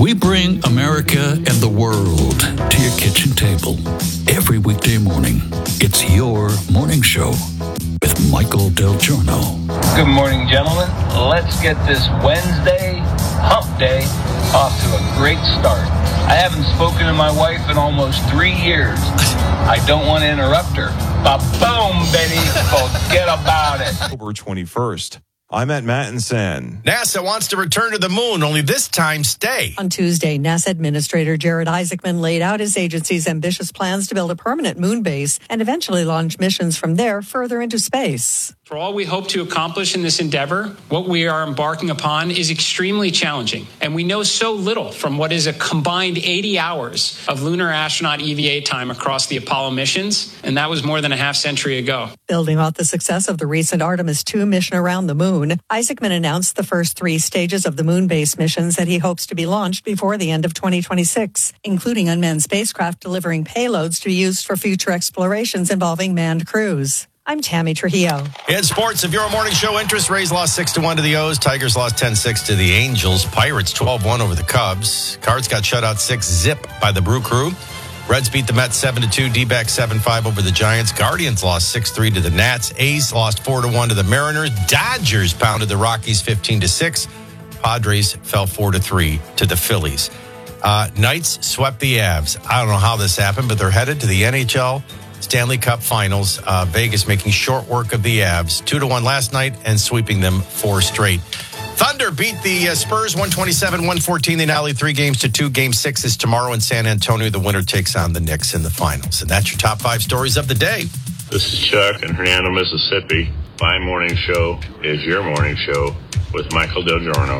We bring America and the world to your kitchen table every weekday morning. It's your morning show with Michael Del Giorno. Good morning, gentlemen. Let's get this Wednesday hump day off to a great start. I haven't spoken to my wife in almost 3 years. I don't want to interrupt her. But boom, Betty, forget about it. October 21st. I'm at Mattinson. NASA wants to return to the moon, only this time stay. On Tuesday, NASA Administrator Jared Isaacman laid out his agency's ambitious plans to build a permanent moon base and eventually launch missions from there further into space. For all we hope to accomplish in this endeavor, what we are embarking upon is extremely challenging, and we know so little from what is a combined 80 hours of lunar astronaut EVA time across the Apollo missions, and that was more than a half century ago. Building off the success of the recent Artemis II mission around the moon, Isaacman announced the first 3 stages of the moon base missions that he hopes to be launched before the end of 2026, including unmanned spacecraft delivering payloads to be used for future explorations involving manned crews. I'm Tammy Trujillo. In sports, if your morning show interest, Rays lost 6-1 to the O's. Tigers lost 10-6 to the Angels. Pirates 12-1 over the Cubs. Cards got shut out 6-zip by the Brew Crew. Reds beat the Mets 7-2. D-backs 7-5 over the Giants. Guardians lost 6-3 to the Nats. A's lost 4-1 to the Mariners. Dodgers pounded the Rockies 15-6. Padres fell 4-3 to the Phillies. Knights swept the Avs. I don't know how this happened, but they're headed to the NHL Stanley Cup Finals. Vegas making short work of the Avs. 2-1 last night and sweeping them 4 straight. Thunder beat the Spurs 127-114. They now lead 3 games to 2. Game 6 is tomorrow in San Antonio. The winner takes on the Knicks in the finals. And that's your top 5 stories of the day. This is Chuck in Hernando, Mississippi. My morning show is your morning show with Michael Del Giorno.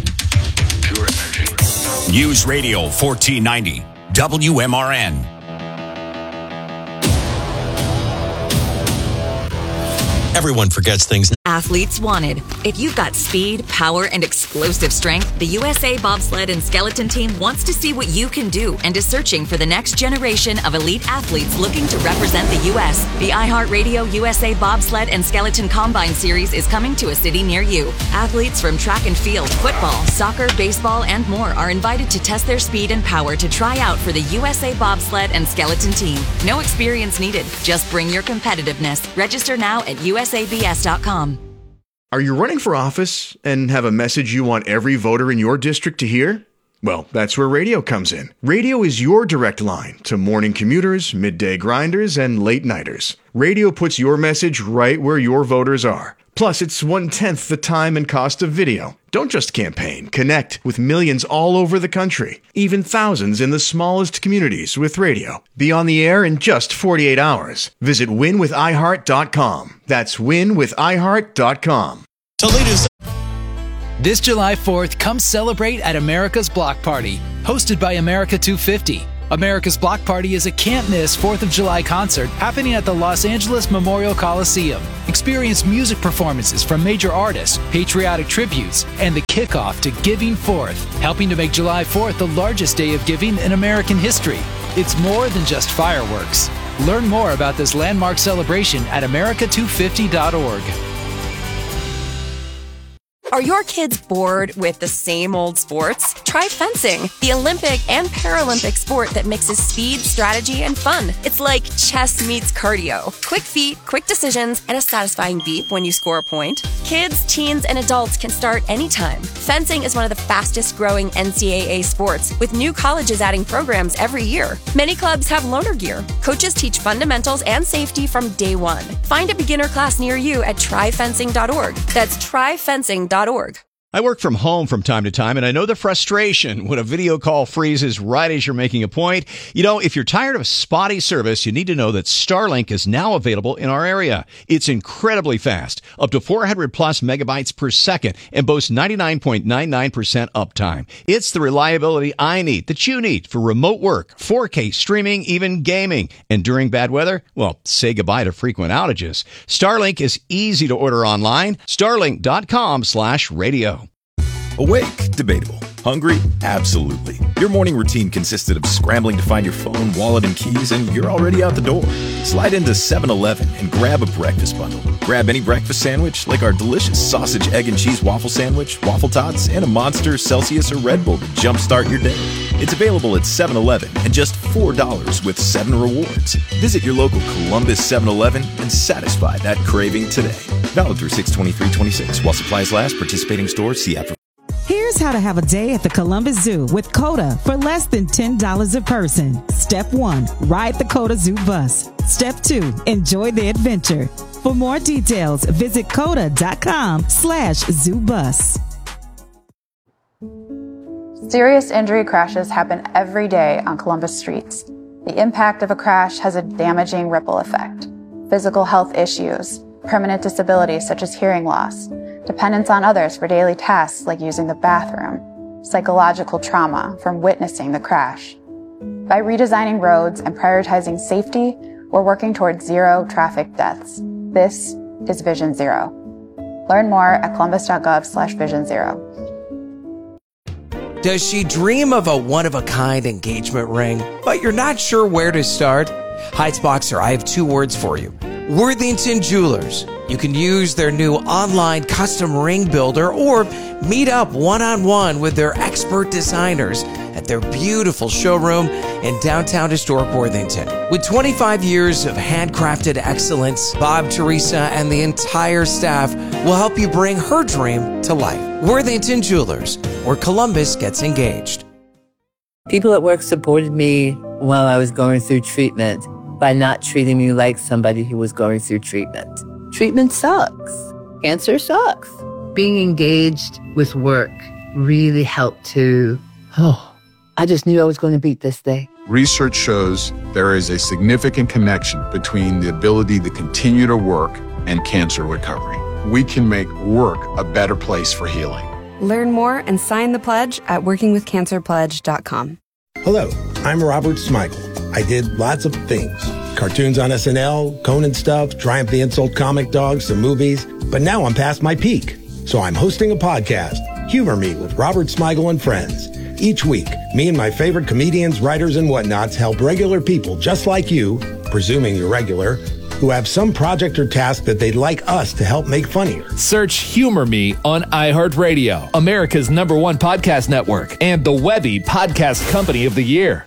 Pure energy. News Radio 1490 WMRN. Everyone forgets things. Athletes wanted. If you've got speed, power, and explosive strength, the USA Bobsled and Skeleton Team wants to see what you can do and is searching for the next generation of elite athletes looking to represent the U.S. The iHeartRadio USA Bobsled and Skeleton Combine Series is coming to a city near you. Athletes from track and field, football, soccer, baseball, and more are invited to test their speed and power to try out for the USA Bobsled and Skeleton Team. No experience needed. Just bring your competitiveness. Register now at usabs.com. Are you running for office and have a message you want every voter in your district to hear? Well, that's where radio comes in. Radio is your direct line to morning commuters, midday grinders, and late nighters. Radio puts your message right where your voters are. Plus, it's 1/10 the time and cost of video. Don't just campaign. Connect with millions all over the country, even thousands in the smallest communities with radio. Be on the air in just 48 hours. Visit winwithiheart.com. That's winwithiheart.com. Toledo's. This July 4th, come celebrate at America's Block Party, hosted by America 250. America's Block Party is a can't-miss 4th of July concert happening at the Los Angeles Memorial Coliseum. Experience music performances from major artists, patriotic tributes, and the kickoff to Giving Forth, helping to make July 4th the largest day of giving in American history. It's more than just fireworks. Learn more about this landmark celebration at america250.org. Are your kids bored with the same old sports? Try fencing, the Olympic and Paralympic sport that mixes speed, strategy, and fun. It's like chess meets cardio. Quick feet, quick decisions, and a satisfying beep when you score a point. Kids, teens, and adults can start anytime. Fencing is one of the fastest growing NCAA sports, with new colleges adding programs every year. Many clubs have loaner gear. Coaches teach fundamentals and safety from day one. Find a beginner class near you at tryfencing.org. That's tryfencing.org. I work from home from time to time, and I know the frustration when a video call freezes right as you're making a point. You know, if you're tired of spotty service, you need to know that Starlink is now available in our area. It's incredibly fast, up to 400 plus megabytes per second, and boasts 99.99% uptime. It's the reliability I need, that you need, for remote work, 4K streaming, even gaming. And during bad weather, well, say goodbye to frequent outages. Starlink is easy to order online. Starlink.com/radio. Awake? Debatable. Hungry? Absolutely. Your morning routine consisted of scrambling to find your phone, wallet, and keys, and you're already out the door. Slide into 7-Eleven and grab a breakfast bundle. Grab any breakfast sandwich, like our delicious sausage, egg, and cheese waffle sandwich, waffle tots, and a Monster, Celsius, or Red Bull to jumpstart your day. It's available at 7-Eleven and just $4 with 7 rewards. Visit your local Columbus 7-Eleven and satisfy that craving today. Valid through 6/23/26. While supplies last, participating stores, see app for... Here's how to have a day at the Columbus Zoo with COTA for less than $10 a person. Step 1, ride the COTA Zoo bus. Step 2, enjoy the adventure. For more details, visit COTA.com/zoobus. Serious injury crashes happen every day on Columbus streets. The impact of a crash has a damaging ripple effect. Physical health issues, permanent disabilities such as hearing loss, dependence on others for daily tasks like using the bathroom, psychological trauma from witnessing the crash. By redesigning roads and prioritizing safety, we're working towards zero traffic deaths. This is Vision Zero. Learn more at columbus.gov/Vision Zero. Does she dream of a one-of-a-kind engagement ring, but you're not sure where to start? Heights Boxer, I have 2 words for you. Worthington Jewelers. You can use their new online custom ring builder or meet up one-on-one with their expert designers at their beautiful showroom in downtown historic Worthington. With 25 years of handcrafted excellence, Bob, Teresa, and the entire staff will help you bring her dream to life. Worthington Jewelers, where Columbus gets engaged. People at work supported me while I was going through treatment by not treating me like somebody who was going through treatment. Treatment sucks. Cancer sucks. Being engaged with work really helped to, I just knew I was going to beat this thing. Research shows there is a significant connection between the ability to continue to work and cancer recovery. We can make work a better place for healing. Learn more and sign the pledge at workingwithcancerpledge.com. Hello, I'm Robert Smigel. I did lots of things. Cartoons on SNL, Conan stuff, Triumph the Insult Comic Dog, some movies. But now I'm past my peak. So I'm hosting a podcast, Humor Me with Robert Smigel and Friends. Each week, me and my favorite comedians, writers, and whatnots help regular people just like you, presuming you're regular, who have some project or task that they'd like us to help make funnier. Search Humor Me on iHeartRadio, America's #1 podcast network, and the Webby Podcast Company of the Year.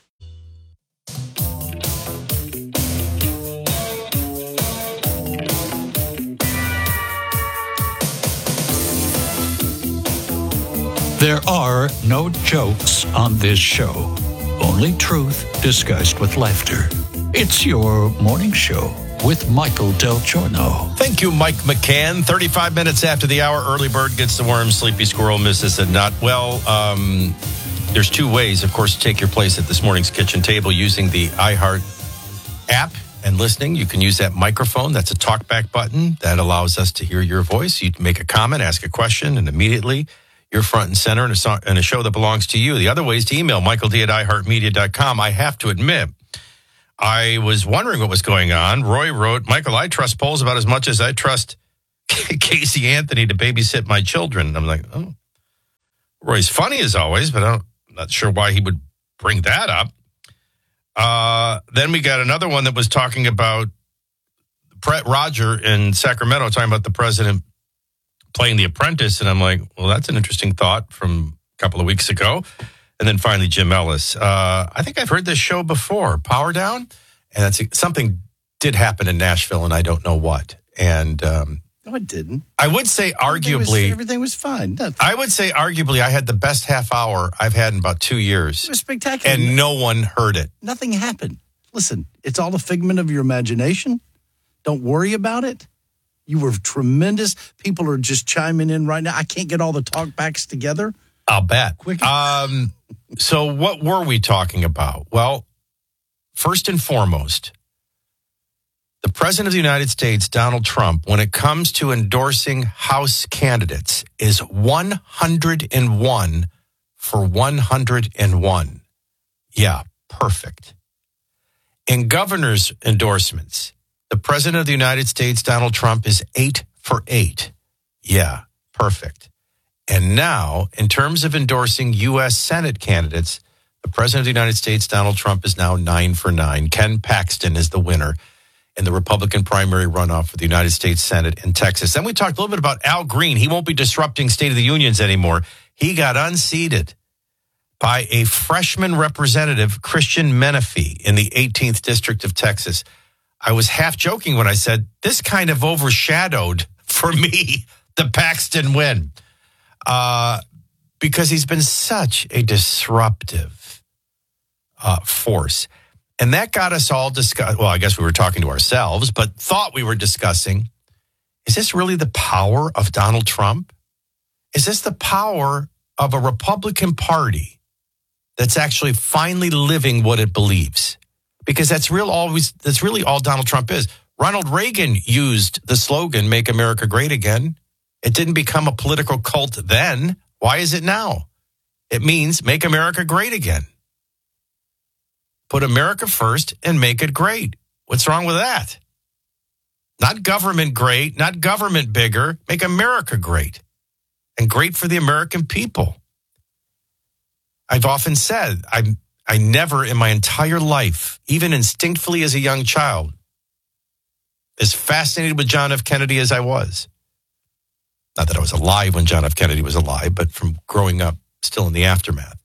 There are no jokes on this show, only truth disguised with laughter. It's your morning show with Michael Del Giorno. Thank you, Mike McCann. 35 minutes after the hour, early bird gets the worm, sleepy squirrel misses a nut. Well, there's 2 ways, of course, to take your place at this morning's kitchen table using the iHeart app and listening. You can use that microphone. That's a talkback button that allows us to hear your voice. You make a comment, ask a question, and immediately you're front and center in a show that belongs to you. The other way is to email michaeld@iheartmedia.com. I have to admit, I was wondering what was going on. Roy wrote, Michael, I trust polls about as much as I trust Casey Anthony to babysit my children. And I'm like, oh, Roy's funny as always, but I'm not sure why he would bring that up. Then we got another one that was talking about Roger in Sacramento, talking about the president playing The Apprentice. And I'm like, well, that's an interesting thought from a couple of weeks ago. And then finally, Jim Ellis. I think I've heard this show before, Power Down. And that's something did happen in Nashville, and I don't know what. And no, it didn't. I would say arguably. Everything was fine. I would say arguably I had the best half hour I've had in about 2 years. It was spectacular. And no one heard it. Nothing happened. Listen, it's all a figment of your imagination. Don't worry about it. You were tremendous. People are just chiming in right now. I can't get all the talkbacks together. I'll bet. So what were we talking about? Well, first and foremost, the President of the United States, Donald Trump, when it comes to endorsing House candidates, is 101 for 101. Yeah, perfect. In governor's endorsements, the President of the United States, Donald Trump, is 8 for 8. Yeah, perfect. And now, in terms of endorsing U.S. Senate candidates, the President of the United States, Donald Trump, is now 9 for 9. Ken Paxton is the winner in the Republican primary runoff for the United States Senate in Texas. Then we talked a little bit about Al Green. He won't be disrupting State of the Unions anymore. He got unseated by a freshman representative, Christian Menefee, in the 18th District of Texas. I was half joking when I said, this kind of overshadowed, for me, the Paxton win. Because he's been such a disruptive force. And that got us all discuss. Well, I guess we were talking to ourselves, but thought we were discussing, is this really the power of Donald Trump? Is this the power of a Republican Party that's actually finally living what it believes? Because that's really all Donald Trump is. Ronald Reagan used the slogan, "Make America Great Again." It didn't become a political cult then. Why is it now? It means make America great again. Put America first and make it great. What's wrong with that? Not government great, not government bigger. Make America great. And great for the American people. I've often said, I never in my entire life, even instinctively as a young child, as fascinated with John F. Kennedy as I was. Not that I was alive when John F. Kennedy was alive, but from growing up still in the aftermath.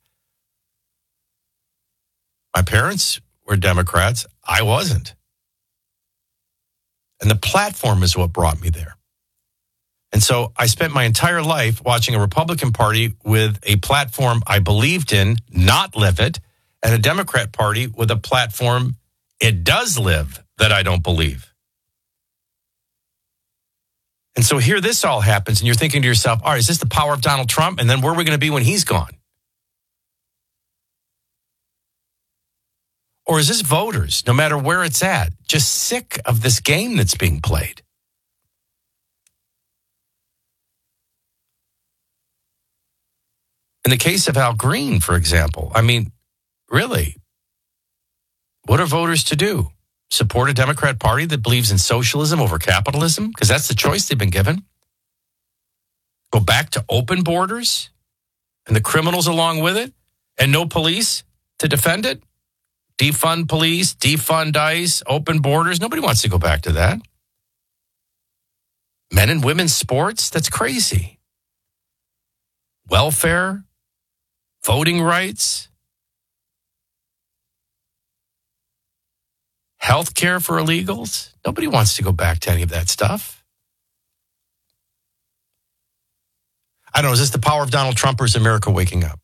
My parents were Democrats. I wasn't. And the platform is what brought me there. And so I spent my entire life watching a Republican Party with a platform I believed in, not live it, and a Democrat Party with a platform it does live that I don't believe. And so here this all happens, and you're thinking to yourself, all right, is this the power of Donald Trump? And then where are we going to be when he's gone? Or is this voters, no matter where it's at, just sick of this game that's being played? In the case of Al Green, for example, I mean, really, what are voters to do? Support a Democrat Party that believes in socialism over capitalism? Because that's the choice they've been given. Go back to open borders and the criminals along with it and no police to defend it? Defund police, defund ICE, open borders. Nobody wants to go back to that. Men and women's sports? That's crazy. Welfare, voting rights, health care for illegals. Nobody wants to go back to any of that stuff. I don't know, is this the power of Donald Trump or is America waking up?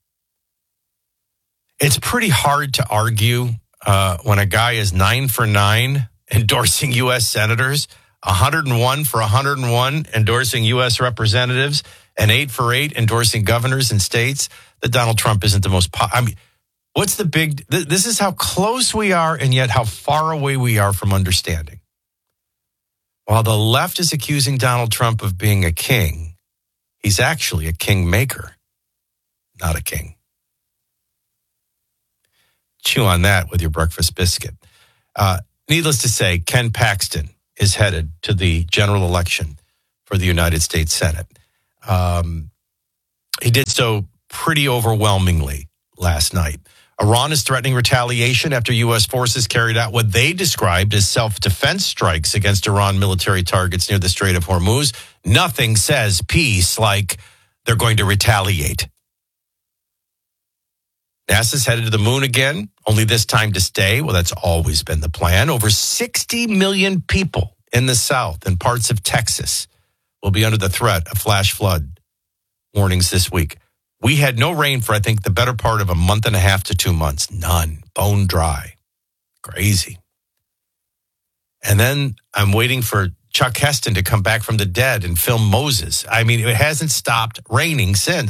It's pretty hard to argue when a guy is 9 for 9 endorsing U.S. senators, 101 for 101 endorsing U.S. representatives, and 8 for 8 endorsing governors and states, that Donald Trump isn't the most... I mean, what's the big... This is how close we are and yet how far away we are from understanding. While the left is accusing Donald Trump of being a king, he's actually a kingmaker, not a king. Chew on that with your breakfast biscuit. Needless to say, Ken Paxton is headed to the general election for the United States Senate. He did so pretty overwhelmingly last night. Iran is threatening retaliation after U.S. forces carried out what they described as self-defense strikes against Iran military targets near the Strait of Hormuz. Nothing says peace like they're going to retaliate. NASA's headed to the moon again, only this time to stay. Well, that's always been the plan. Over 60 million people in the South and parts of Texas will be under the threat of flash flood warnings this week. We had no rain for, I think, the better part of a month and a half to 2 months. None. Bone dry. Crazy. And then I'm waiting for Chuck Heston to come back from the dead and film Moses. I mean, it hasn't stopped raining since.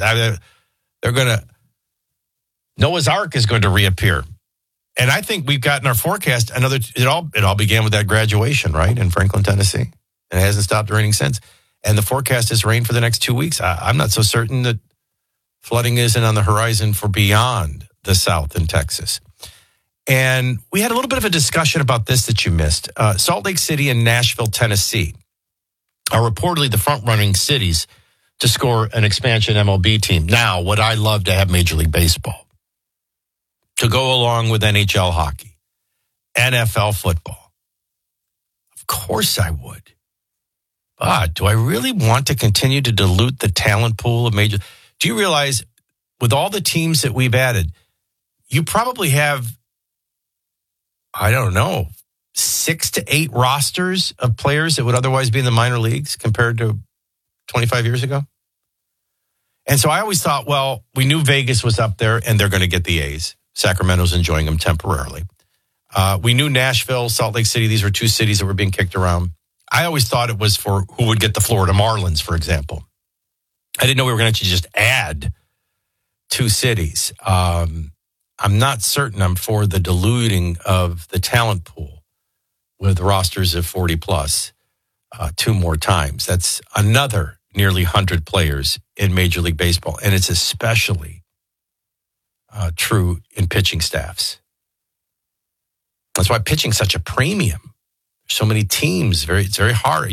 Noah's Ark is going to reappear. And I think we've got in our forecast it all began with that graduation, right, in Franklin, Tennessee. And it hasn't stopped raining since. And the forecast is rain for the next 2 weeks. I'm not so certain that flooding isn't on the horizon for beyond the South in Texas. And we had a little bit of a discussion about this that you missed. Salt Lake City and Nashville, Tennessee are reportedly the front-running cities to score an expansion MLB team. Now, would I love to have Major League Baseball to go along with NHL hockey, NFL football? Of course I would. But do I really want to continue to dilute the talent pool of major? Do you realize with all the teams that we've added, you probably have, I don't know, 6 to 8 rosters of players that would otherwise be in the minor leagues compared to 25 years ago? And so I always thought, well, we knew Vegas was up there and they're going to get the A's. Sacramento's enjoying them temporarily. We knew Nashville, Salt Lake City, these were 2 cities that were being kicked around. I always thought it was for who would get the Florida Marlins, for example. I didn't know we were going to just add 2 cities. I'm not certain I'm for the diluting of the talent pool with rosters of 40 plus 2 more times. That's another nearly 100 players in Major League Baseball. And it's especially true in pitching staffs. That's why pitching's such a premium. So many teams, it's very hard.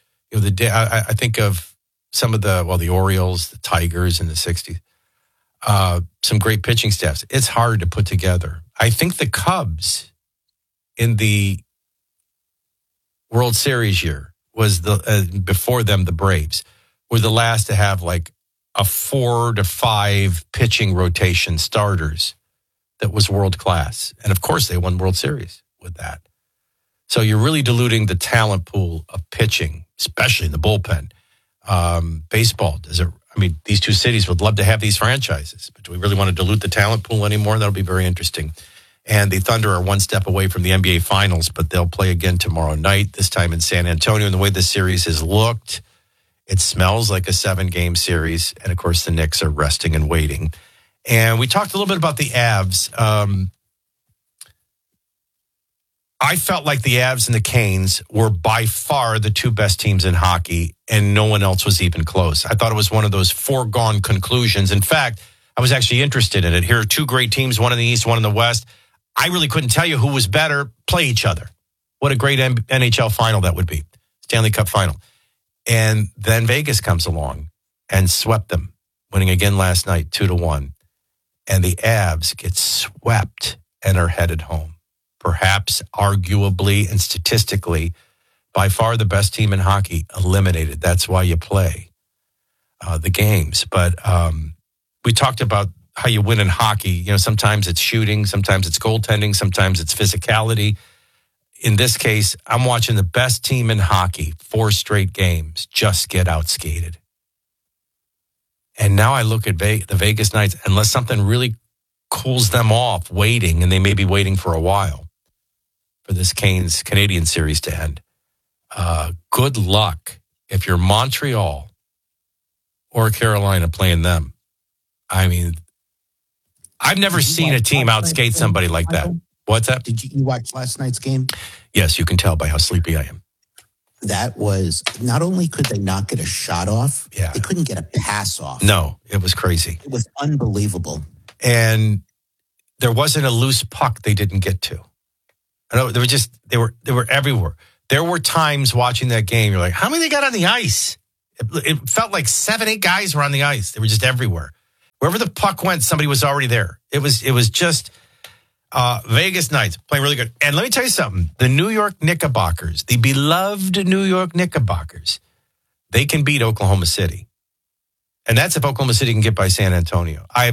I think of some of the Orioles, the Tigers in the 60s, some great pitching staffs. It's hard to put together. I think the Cubs in the World Series year was before them, the Braves were the last to have like a 4 to 5 pitching rotation starters that was world class. And of course they won World Series with that. So you're really diluting the talent pool of pitching, especially in the bullpen. Baseball, these 2 cities would love to have these franchises, but do we really want to dilute the talent pool anymore? That'll be very interesting. And the Thunder are 1 step away from the NBA Finals, but they'll play again tomorrow night, this time in San Antonio. And the way this series has looked, it smells like a 7-game series. And, of course, the Knicks are resting and waiting. And we talked a little bit about the Avs. I felt like the Avs and the Canes were by far the 2 best teams in hockey, and no one else was even close. I thought it was one of those foregone conclusions. In fact, I was actually interested in it. Here are 2 great teams, one in the East, one in the West. I really couldn't tell you who was better. Play each other. What a great NHL final that would be. Stanley Cup final. And then Vegas comes along and swept them, winning again last night 2-1. And the Avs get swept and are headed home. Perhaps arguably and statistically, by far the best team in hockey, eliminated. That's why you play the games. But we talked about how you win in hockey. You know, sometimes it's shooting, sometimes it's goaltending, sometimes it's physicality. In this case, I'm watching the best team in hockey, 4 straight games, just get outskated. And now I look at the Vegas Knights, unless something really cools them off waiting, and they may be waiting for a while for this Canes Canadian series to end. Good luck if you're Montreal or Carolina playing them. I mean, I've never seen a team outskate somebody like that. What's that? Did you watch last night's game? Yes, you can tell by how sleepy I am. That was, not only could they not get a shot off, they couldn't get a pass off. No, it was crazy. It was unbelievable. And there wasn't a loose puck they didn't get to. I know they were everywhere. There were times watching that game, you're like, how many they got on the ice? It felt like 7, 8 guys were on the ice. They were just everywhere. Wherever the puck went, somebody was already there. It was just Vegas Knights playing really good. And let me tell you something. The New York Knickerbockers, the beloved New York Knickerbockers, they can beat Oklahoma City. And that's if Oklahoma City can get by San Antonio. Now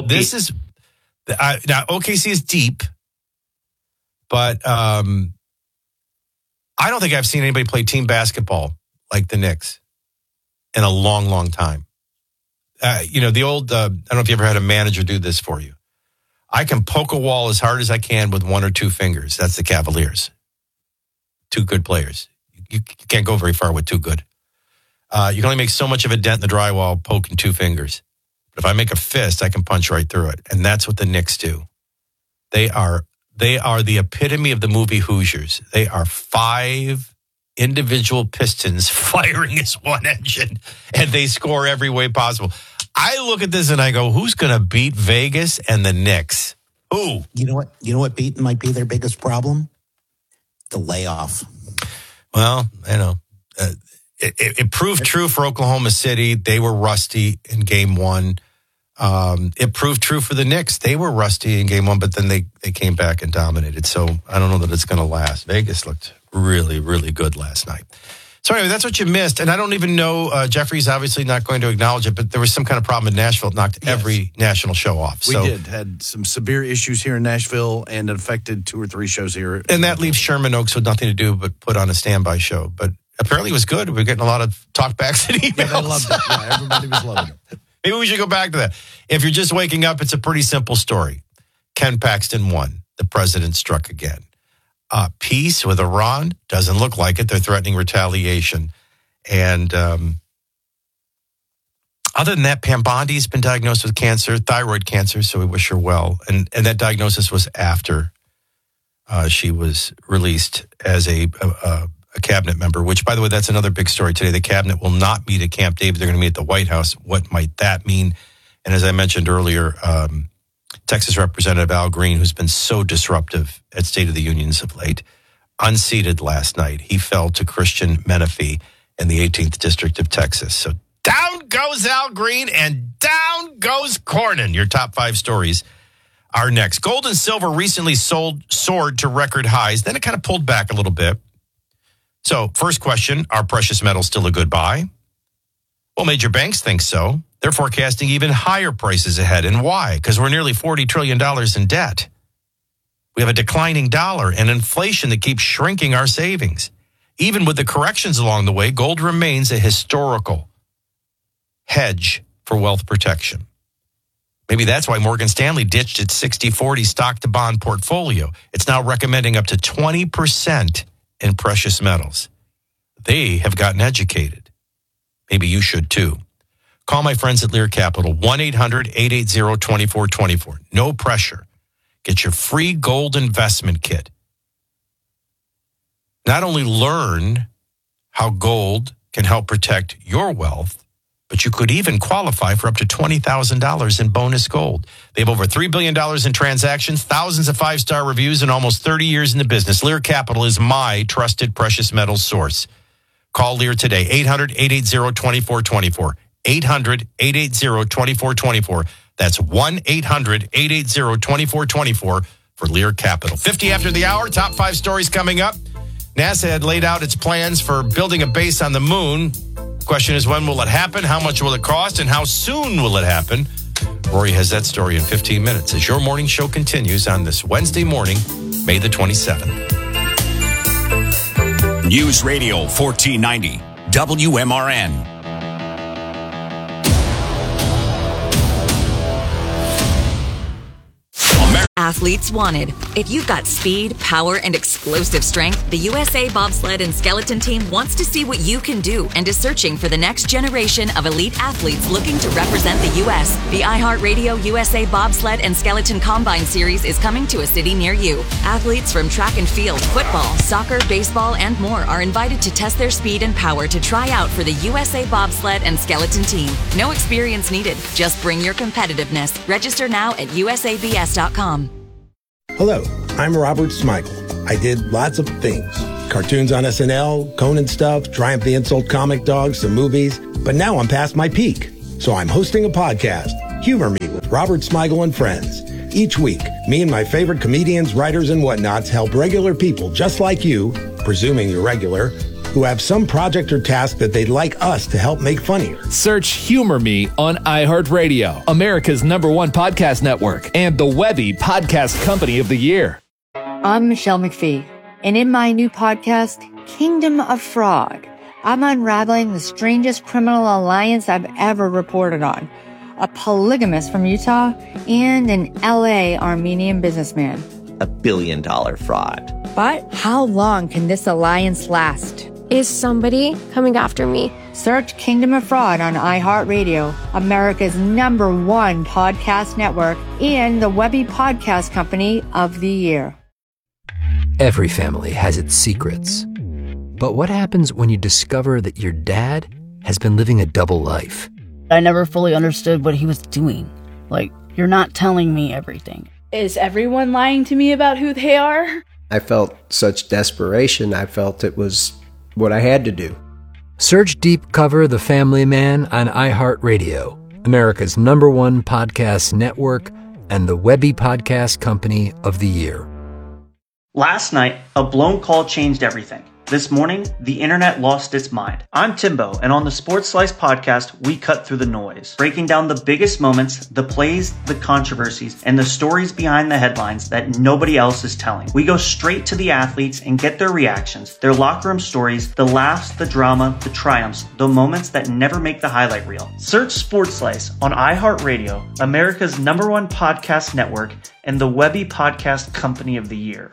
OKC is deep, but I don't think I've seen anybody play team basketball like the Knicks in a long, long time. The old, I don't know if you ever had a manager do this for you. I can poke a wall as hard as I can with 1 or 2 fingers. That's the Cavaliers. 2 good players. You can't go very far with 2 good. You can only make so much of a dent in the drywall poking 2 fingers. But if I make a fist, I can punch right through it. And that's what the Knicks do. They are the epitome of the movie Hoosiers. They are 5 individual pistons firing as one engine, and they score every way possible. I look at this and I go, who's going to beat Vegas and the Knicks? Who? You know what might be their biggest problem? The layoff. Well, it proved true for Oklahoma City. They were rusty in game one. It proved true for the Knicks. They were rusty in game one, but then they came back and dominated. So I don't know that it's going to last. Vegas looked really, really good last night. So anyway, that's what you missed. And I don't even know, Jeffrey's obviously not going to acknowledge it, but there was some kind of problem in Nashville. It knocked every national show off. We did. Had some severe issues here in Nashville and it affected 2 or 3 shows here. And that leaves Sherman Oaks with nothing to do but put on a standby show. But apparently it was good. We were getting a lot of talkbacks and emails. Yeah, they loved it. Yeah, everybody was loving it. Maybe we should go back to that. If you're just waking up, it's a pretty simple story. Ken Paxton won. The president struck again. Peace with Iran doesn't look like it. They're threatening retaliation. And other than that, Pam Bondi's been diagnosed with cancer, thyroid cancer, so we wish her well. And that diagnosis was after she was released as a cabinet member, which, by the way, that's another big story today. The cabinet will not meet at Camp David. They're going to meet at the White House. What might that mean? And as I mentioned earlier, Texas Representative Al Green, who's been so disruptive at State of the Unions of late, unseated last night. He fell to Christian Menefee in the 18th District of Texas. So down goes Al Green and down goes Cornyn. Your top 5 stories are next. Gold and silver recently soared to record highs. Then it kind of pulled back a little bit. So first question, are precious metals still a good buy? Well, major banks think so. They're forecasting even higher prices ahead. And why? Because we're nearly $40 trillion in debt. We have a declining dollar and inflation that keeps shrinking our savings. Even with the corrections along the way, gold remains a historical hedge for wealth protection. Maybe that's why Morgan Stanley ditched its 60-40 stock-to-bond portfolio. It's now recommending up to 20% in precious metals. They have gotten educated. Maybe you should too. Call my friends at Lear Capital, 1-800-880-2424. No pressure. Get your free gold investment kit. Not only learn how gold can help protect your wealth, but you could even qualify for up to $20,000 in bonus gold. They have over $3 billion in transactions, thousands of 5-star reviews, and almost 30 years in the business. Lear Capital is my trusted precious metals source. Call Lear today, 800-880-2424. 800-880-2424. That's 1-800-880-2424 for Lear Capital. 50 after the hour, top 5 stories coming up. NASA had laid out its plans for building a base on the moon. Question is, when will it happen? How much will it cost? And how soon will it happen? Rory has that story in 15 minutes as your morning show continues on this Wednesday morning, May the 27th. News Radio 1490, WMRN. Athletes wanted. If you've got speed, power, and explosive strength, the USA Bobsled and Skeleton Team wants to see what you can do and is searching for the next generation of elite athletes looking to represent the U.S. The iHeartRadio USA Bobsled and Skeleton Combine Series is coming to a city near you. Athletes from track and field, football, soccer, baseball, and more are invited to test their speed and power to try out for the USA Bobsled and Skeleton Team. No experience needed. Just bring your competitiveness. Register now at usabs.com. Hello, I'm Robert Smigel. I did lots of things. Cartoons on SNL, Conan stuff, Triumph the Insult comic dogs, some movies. But now I'm past my peak. So I'm hosting a podcast, Humor Me with Robert Smigel and Friends. Each week, me and my favorite comedians, writers, and whatnots help regular people just like you, presuming you're regular, who have some project or task that they'd like us to help make funnier. Search Humor Me on iHeartRadio, America's #1 podcast network, and the Webby Podcast Company of the Year. I'm Michelle McPhee, and in my new podcast, Kingdom of Fraud, I'm unraveling the strangest criminal alliance I've ever reported on. A polygamist from Utah and an LA Armenian businessman. $1 billion fraud. But how long can this alliance last? Is somebody coming after me? Search Kingdom of Fraud on iHeartRadio, America's #1 podcast network, and the Webby Podcast Company of the Year. Every family has its secrets. But what happens when you discover that your dad has been living a double life? I never fully understood what he was doing. Like, you're not telling me everything. Is everyone lying to me about who they are? I felt such desperation. I felt it was what I had to do. Search Deep Cover The Family Man on iHeartRadio, America's #1 podcast network and the Webby Podcast Company of the Year. Last night, a blown call changed everything. This morning, the internet lost its mind. I'm Timbo, and on the Sports Slice podcast, we cut through the noise, breaking down the biggest moments, the plays, the controversies, and the stories behind the headlines that nobody else is telling. We go straight to the athletes and get their reactions, their locker room stories, the laughs, the drama, the triumphs, the moments that never make the highlight reel. Search Sports Slice on iHeartRadio, America's #1 podcast network, and the Webby Podcast Company of the Year.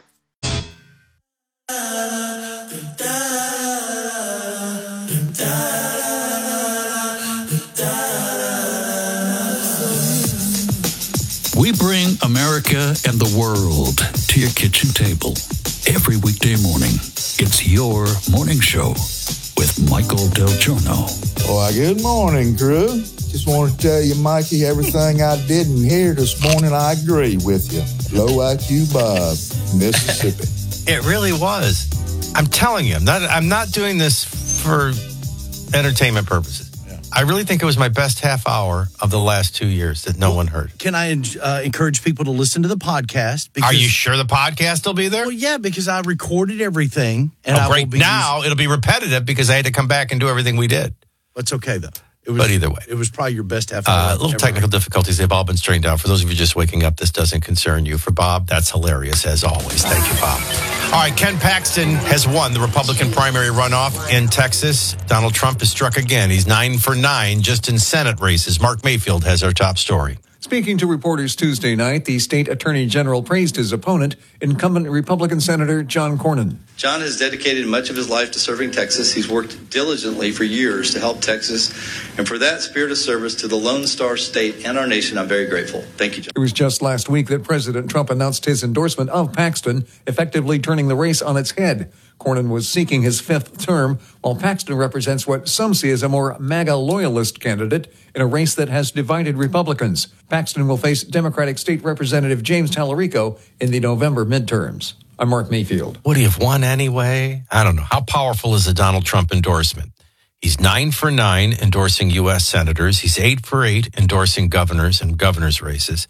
We bring America and the world to your kitchen table every weekday morning. It's your morning show with Michael Del Giorno. Well, good morning, crew. Just want to tell you, Mikey, everything I didn't hear this morning, I agree with you. Low IQ Bob, Mississippi. It really was. I'm telling you, I'm not doing this for entertainment purposes. I really think it was my best half hour of the last 2 years that no one heard. Can I encourage people to listen to the podcast? Are you sure the podcast will be there? Well, yeah, because I recorded everything. And great. Now it'll be repetitive because I had to come back and do everything we did. It's okay, though. But either way. It was probably your best half hour. Little technical difficulties. They've all been straightened out. For those of you just waking up, this doesn't concern you. For Bob, that's hilarious, as always. Thank you, Bob. All right, Ken Paxton has won the Republican primary runoff in Texas. Donald Trump has struck again. He's 9 for 9 just in Senate races. Mark Mayfield has our top story. Speaking to reporters Tuesday night, the state attorney general praised his opponent, incumbent Republican Senator John Cornyn. John has dedicated much of his life to serving Texas. He's worked diligently for years to help Texas. And for that spirit of service to the Lone Star State and our nation, I'm very grateful. Thank you, John. It was just last week that President Trump announced his endorsement of Paxton, effectively turning the race on its head. Cornyn was seeking his 5th term, while Paxton represents what some see as a more MAGA loyalist candidate in a race that has divided Republicans. Paxton will face Democratic State Representative James Tallarico in the November midterms. I'm Mark Mayfield. Would he have won anyway? I don't know. How powerful is the Donald Trump endorsement? He's 9 for 9 endorsing U.S. senators. He's 8 for 8 endorsing governors and governors' races.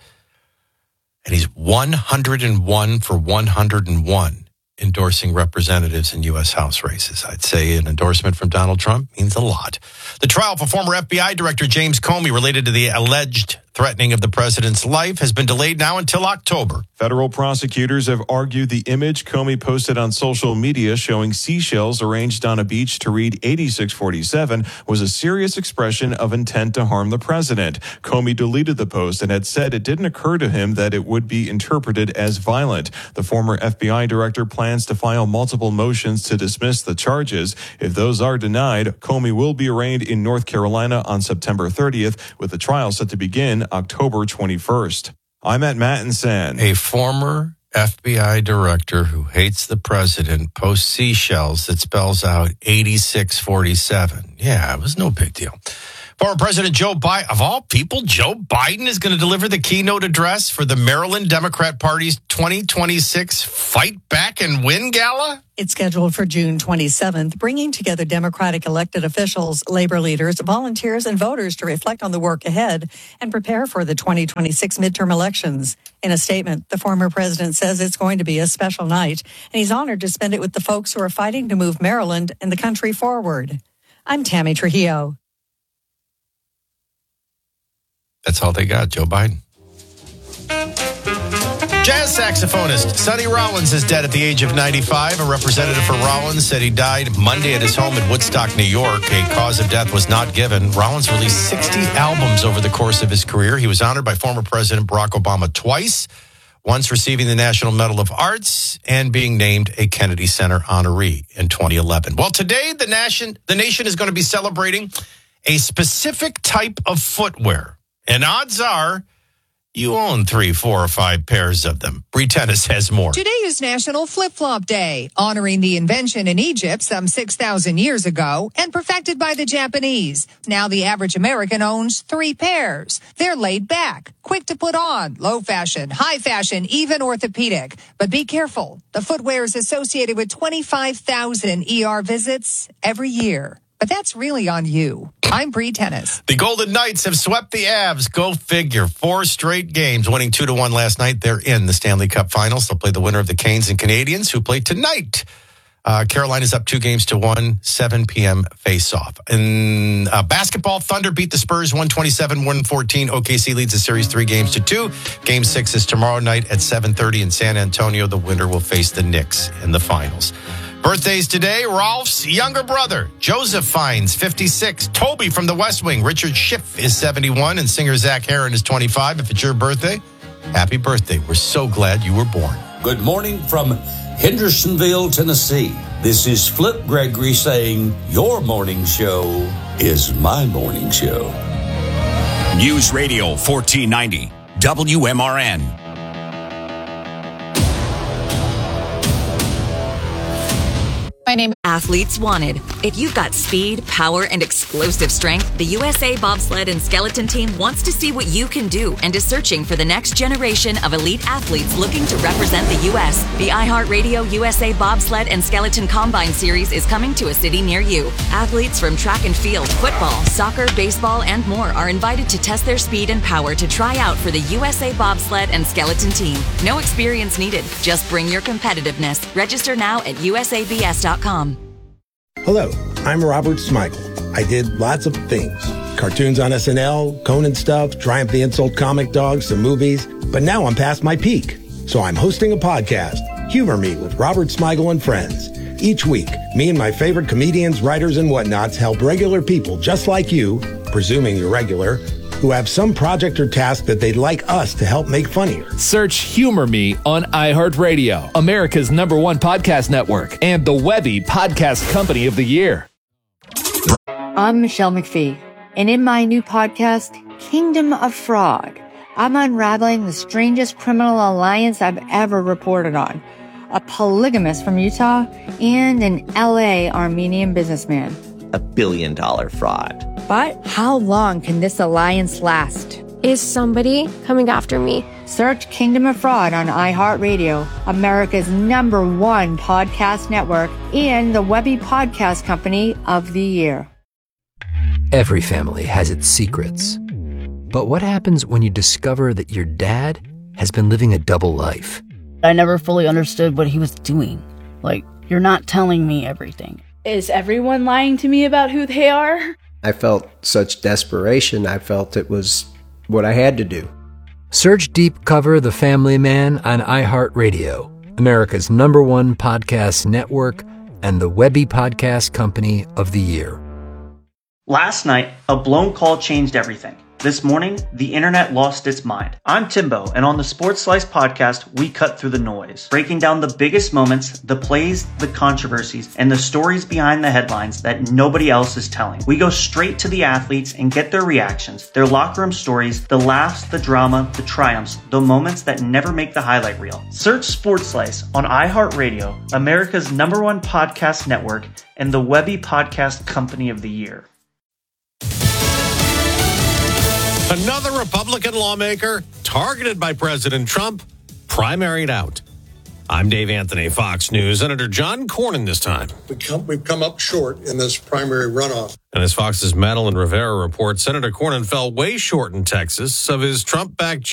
And he's 101 for 101 endorsing representatives in U.S. House races. I'd say an endorsement from Donald Trump means a lot. The trial for former FBI Director James Comey related to the alleged threatening of the president's life has been delayed now until October. Federal prosecutors have argued the image Comey posted on social media showing seashells arranged on a beach to read 8647 was a serious expression of intent to harm the president. Comey deleted the post and had said it didn't occur to him that it would be interpreted as violent. The former FBI director plans to file multiple motions to dismiss the charges. If those are denied, Comey will be arraigned in North Carolina on September 30th, with the trial set to begin October 21st. I'm Matt Mattinson. A former FBI director who hates the president posts seashells that spells out 8647. Yeah, it was no big deal. Former President Joe Biden, of all people, Joe Biden is going to deliver the keynote address for the Maryland Democrat Party's 2026 Fight Back and Win Gala. It's scheduled for June 27th, bringing together Democratic elected officials, labor leaders, volunteers, and voters to reflect on the work ahead and prepare for the 2026 midterm elections. In a statement, the former president says it's going to be a special night, and he's honored to spend it with the folks who are fighting to move Maryland and the country forward. I'm Tammy Trujillo. That's all they got, Joe Biden. Jazz saxophonist Sonny Rollins is dead at the age of 95. A representative for Rollins said he died Monday at his home in Woodstock, New York. A cause of death was not given. Rollins released 60 albums over the course of his career. He was honored by former President Barack Obama twice, once receiving the National Medal of Arts and being named a Kennedy Center honoree in 2011. Well, today the nation is going to be celebrating a specific type of footwear. And odds are you own 3, 4, or 5 pairs of them. Bree Tennis has more. Today is National Flip-Flop Day, honoring the invention in Egypt some 6,000 years ago and perfected by the Japanese. Now the average American owns 3 pairs. They're laid back, quick to put on, low fashion, high fashion, even orthopedic. But be careful. The footwear is associated with 25,000 ER visits every year. but that's really on you. I'm Bree Tennis. The Golden Knights have swept the Avs. Go figure. 4 straight games, winning 2-1 last night. They're in the Stanley Cup Finals. They'll play the winner of the Canes and Canadiens, who play tonight. Carolina's up 2-1, 7 p.m. face-off. In basketball, Thunder beat the Spurs 127-114. OKC leads the series 3-2. Game 6 is tomorrow night at 7:30 in San Antonio. The winner will face the Knicks in the finals. Birthdays today, Rolf's younger brother, Joseph Fiennes, 56. Toby from the West Wing, Richard Schiff is 71. And singer Zach Heron is 25. If it's your birthday, happy birthday. We're so glad you were born. Good morning from Hendersonville, Tennessee. This is Flip Gregory saying, your morning show is my morning show. News Radio 1490, WMRN. My name Athletes Wanted. If you've got speed, power, and explosive strength, the USA Bobsled and Skeleton Team wants to see what you can do and is searching for the next generation of elite athletes looking to represent the U.S. The iHeartRadio USA Bobsled and Skeleton Combine Series is coming to a city near you. Athletes from track and field, football, soccer, baseball, and more are invited to test their speed and power to try out for the USA Bobsled and Skeleton Team. No experience needed. Just bring your competitiveness. Register now at usabs.com. Hello, I'm Robert Smigel. I did lots of things. Cartoons on SNL, Conan stuff, Triumph the Insult comic dog, some movies. But now I'm past my peak. So I'm hosting a podcast, Humor Me with Robert Smigel and Friends. Each week, me and my favorite comedians, writers, and whatnots help regular people just like you, presuming you're regular, who have some project or task that they'd like us to help make funnier. Search Humor Me on iHeartRadio, America's #1 podcast network, and the Webby Podcast Company of the Year. I'm Michelle McPhee, and in my new podcast, Kingdom of Frog, I'm unraveling the strangest criminal alliance I've ever reported on. A polygamist from Utah and an LA Armenian businessman. $1 billion fraud. But how long can this alliance last? Is somebody coming after me? Search Kingdom of Fraud on iHeartRadio, America's #1 podcast network, and the Webby Podcast Company of the Year. Every family has its secrets. But what happens when you discover that your dad has been living a double life? I never fully understood what he was doing. Like, you're not telling me everything. Is everyone lying to me about who they are? I felt such desperation. I felt it was what I had to do. Search Deep Cover The Family Man on iHeartRadio, America's #1 podcast network, and the Webby Podcast Company of the Year. Last night, a blown call changed everything. This morning, the internet lost its mind. I'm Timbo, and on the Sports Slice podcast, we cut through the noise, breaking down the biggest moments, the plays, the controversies, and the stories behind the headlines that nobody else is telling. We go straight to the athletes and get their reactions, their locker room stories, the laughs, the drama, the triumphs, the moments that never make the highlight reel. Search Sports Slice on iHeartRadio, America's #1 podcast network, and the Webby Podcast Company of the Year. Another Republican lawmaker targeted by President Trump, primaried out. I'm Dave Anthony, Fox News. Senator John Cornyn this time. We've come up short in this primary runoff. And as Fox's Madeline Rivera reports, Senator Cornyn fell way short in Texas of his Trump-backed